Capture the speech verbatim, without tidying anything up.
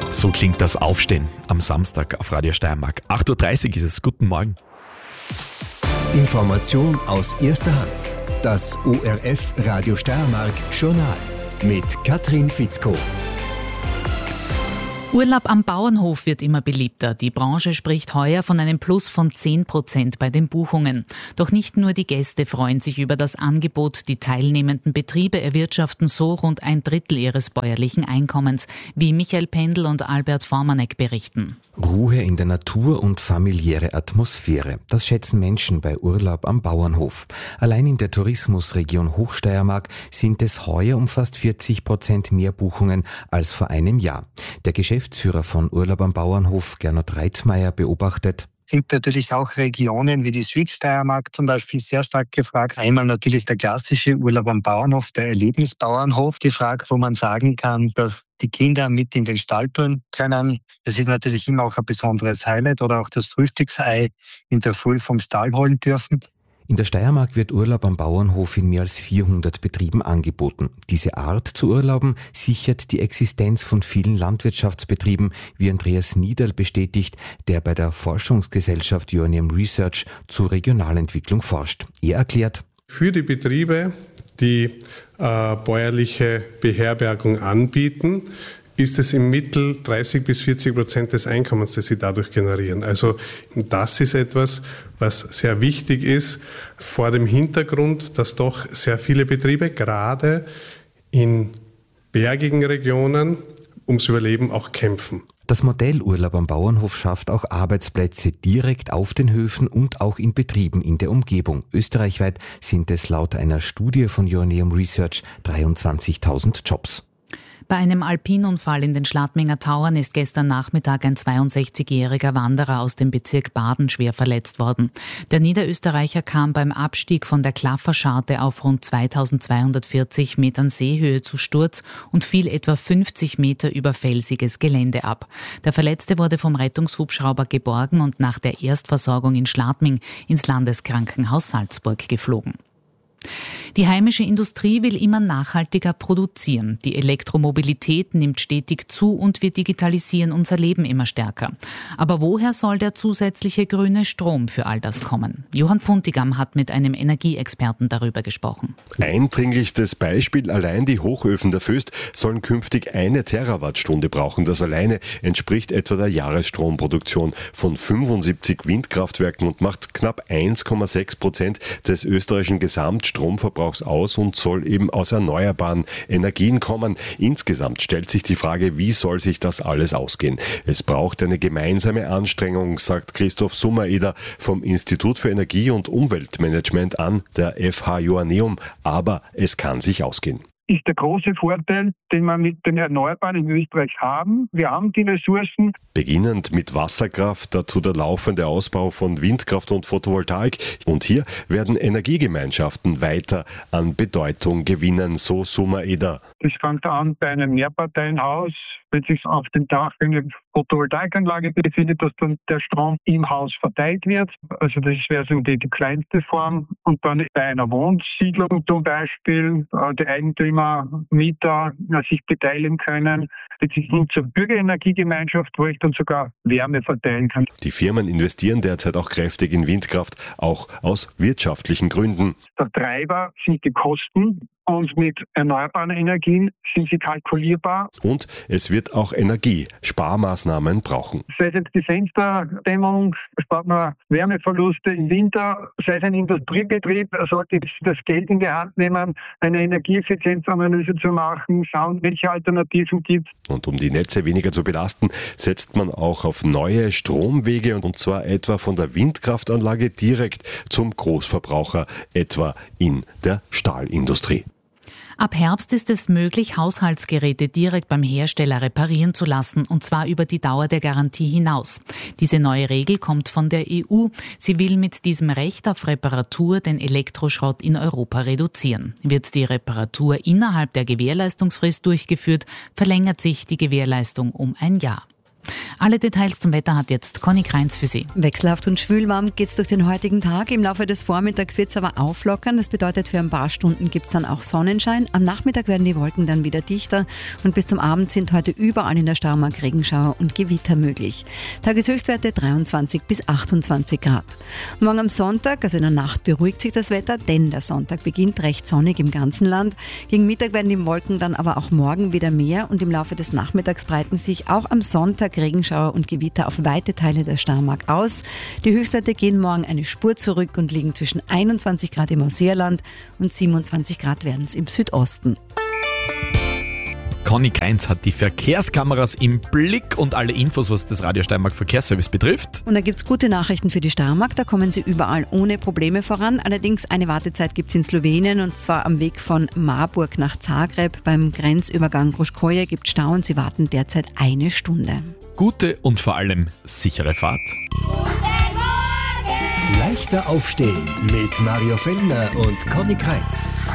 So klingt das Aufstehen am Samstag auf Radio Steiermark. acht Uhr dreißig ist es. Guten Morgen. Information aus erster Hand. Das O R F Radio Steiermark Journal mit Katrin Fitzko. Urlaub am Bauernhof wird immer beliebter. Die Branche spricht heuer von einem Plus von zehn Prozent bei den Buchungen. Doch nicht nur die Gäste freuen sich über das Angebot. Die teilnehmenden Betriebe erwirtschaften so rund ein Drittel ihres bäuerlichen Einkommens, wie Michael Pendl und Albert Formanek berichten. Ruhe in der Natur und familiäre Atmosphäre. Das schätzen Menschen bei Urlaub am Bauernhof. Allein in der Tourismusregion Hochsteiermark sind es heuer um fast vierzig Prozent mehr Buchungen als vor einem Jahr. Der Geschäftsführer von Urlaub am Bauernhof, Gernot Reitzmeier, beobachtet: Es sind natürlich auch Regionen wie die Südsteiermark zum Beispiel sehr stark gefragt. Einmal natürlich der klassische Urlaub am Bauernhof, der Erlebnisbauernhof gefragt, wo man sagen kann, dass die Kinder mit in den Stall tun können. Das ist natürlich immer auch ein besonderes Highlight. Oder auch das Frühstücksei in der Früh vom Stall holen dürfen. In der Steiermark wird Urlaub am Bauernhof in mehr als vierhundert Betrieben angeboten. Diese Art zu urlauben sichert die Existenz von vielen Landwirtschaftsbetrieben, wie Andreas Niederl bestätigt, der bei der Forschungsgesellschaft Joanneum Research zur Regionalentwicklung forscht. Er erklärt: Für die Betriebe, die äh, bäuerliche Beherbergung anbieten, ist es im Mittel dreißig bis vierzig Prozent des Einkommens, das sie dadurch generieren. Also das ist etwas, was sehr wichtig ist, vor dem Hintergrund, dass doch sehr viele Betriebe, gerade in bergigen Regionen, ums Überleben auch kämpfen. Das Modell Urlaub am Bauernhof schafft auch Arbeitsplätze direkt auf den Höfen und auch in Betrieben in der Umgebung. Österreichweit sind es laut einer Studie von Joanneum Research dreiundzwanzigtausend Jobs. Bei einem Alpinunfall in den Schladminger Tauern ist gestern Nachmittag ein zweiundsechzigjähriger Wanderer aus dem Bezirk Baden schwer verletzt worden. Der Niederösterreicher kam beim Abstieg von der Klafferscharte auf rund zweitausendzweihundertvierzig Metern Seehöhe zu Sturz und fiel etwa fünfzig Meter über felsiges Gelände ab. Der Verletzte wurde vom Rettungshubschrauber geborgen und nach der Erstversorgung in Schladming ins Landeskrankenhaus Salzburg geflogen. Die heimische Industrie will immer nachhaltiger produzieren. Die Elektromobilität nimmt stetig zu und wir digitalisieren unser Leben immer stärker. Aber woher soll der zusätzliche grüne Strom für all das kommen? Johann Puntigam hat mit einem Energieexperten darüber gesprochen. Eindringlichstes Beispiel: Allein die Hochöfen der Föst sollen künftig eine Terawattstunde brauchen. Das alleine entspricht etwa der Jahresstromproduktion von fünfundsiebzig Windkraftwerken und macht knapp eins Komma sechs Prozent des österreichischen Gesamtstromverbrauchs aus und soll eben aus erneuerbaren Energien kommen. Insgesamt stellt sich die Frage, wie soll sich das alles ausgehen? Es braucht eine gemeinsame Anstrengung, sagt Christoph Summaeder vom Institut für Energie- und Umweltmanagement an der F H Joanneum. Aber es kann sich ausgehen. Ist der große Vorteil, den wir mit den Erneuerbaren in Österreich haben. Wir haben die Ressourcen. Beginnend mit Wasserkraft, dazu der laufende Ausbau von Windkraft und Photovoltaik. Und hier werden Energiegemeinschaften weiter an Bedeutung gewinnen, so Summaeder. Das fängt an bei einem Mehrparteienhaus. Wenn sich auf dem Dach eine Photovoltaikanlage befindet, dass dann der Strom im Haus verteilt wird. Also das wäre so die, die kleinste Form. Und dann bei einer Wohnsiedlung zum Beispiel, die Eigentümer, Mieter sich beteiligen können. Das ist hin zur Bürgerenergiegemeinschaft, wo ich dann sogar Wärme verteilen kann. Die Firmen investieren derzeit auch kräftig in Windkraft, auch aus wirtschaftlichen Gründen. Der Treiber sind die Kosten. Und mit erneuerbaren Energien sind sie kalkulierbar. Und es wird auch Energiesparmaßnahmen brauchen. Sei es jetzt die Fensterdämmung, spart man Wärmeverluste im Winter. Sei es ein Industriebetrieb, sollte das Geld in die Hand nehmen, eine Energieeffizienzanalyse zu machen, schauen, welche Alternativen gibt es. Und um die Netze weniger zu belasten, setzt man auch auf neue Stromwege, und zwar etwa von der Windkraftanlage direkt zum Großverbraucher, etwa in der Stahlindustrie. Ab Herbst ist es möglich, Haushaltsgeräte direkt beim Hersteller reparieren zu lassen, und zwar über die Dauer der Garantie hinaus. Diese neue Regel kommt von der E U. Sie will mit diesem Recht auf Reparatur den Elektroschrott in Europa reduzieren. Wird die Reparatur innerhalb der Gewährleistungsfrist durchgeführt, verlängert sich die Gewährleistung um ein Jahr. Alle Details zum Wetter hat jetzt Conny Kreinz für Sie. Wechselhaft und schwülwarm geht es durch den heutigen Tag. Im Laufe des Vormittags wird es aber auflockern. Das bedeutet, für ein paar Stunden gibt es dann auch Sonnenschein. Am Nachmittag werden die Wolken dann wieder dichter und bis zum Abend sind heute überall in der Steiermark Regenschauer und Gewitter möglich. Tageshöchstwerte dreiundzwanzig bis achtundzwanzig Grad. Morgen am Sonntag, also in der Nacht, beruhigt sich das Wetter, denn der Sonntag beginnt recht sonnig im ganzen Land. Gegen Mittag werden die Wolken dann aber auch morgen wieder mehr und im Laufe des Nachmittags breiten sich auch am Sonntag Regenschauer und Gewitter auf weite Teile der Steiermark aus. Die Höchstwerte gehen morgen eine Spur zurück und liegen zwischen einundzwanzig Grad im Ausseerland und siebenundzwanzig Grad werden es im Südosten. Conny Kreinz hat die Verkehrskameras im Blick und alle Infos, was das Radio Steiermark Verkehrsservice betrifft. Und da gibt es gute Nachrichten für die Steiermark, da kommen sie überall ohne Probleme voran. Allerdings eine Wartezeit gibt es in Slowenien und zwar am Weg von Marburg nach Zagreb. Beim Grenzübergang Gruškoje gibt es Stau und sie warten derzeit eine Stunde. Gute und vor allem sichere Fahrt. Leichter aufstehen mit Mario Fellner und Conny Kreinz.